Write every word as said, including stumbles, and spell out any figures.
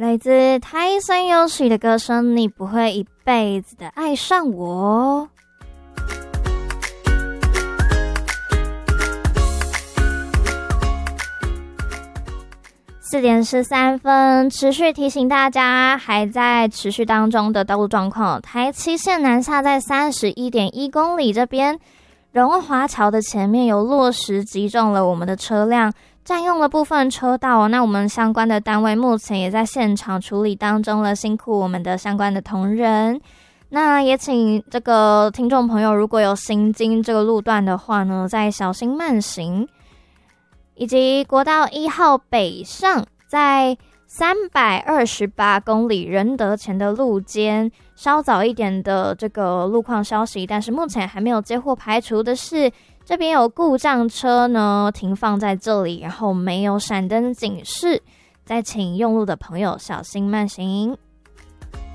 来自泰森优许的歌声，你不会一辈子的爱上我。四点十三分，持续提醒大家，还在持续当中的道路状况，台七线南下在 三十一点一公里这边，荣华桥的前面有落石击中了我们的车辆，占用了部分车道，那我们相关的单位目前也在现场处理当中了，辛苦我们的相关的同仁。那也请这个听众朋友，如果有行经这个路段的话呢，再小心慢行。以及国道一号北上，在三百二十八公里仁德前的路肩，稍早一点的这个路况消息，但是目前还没有接获排除的是，这边有故障车呢停放在这里，然后没有闪灯警示，再请用路的朋友小心慢行。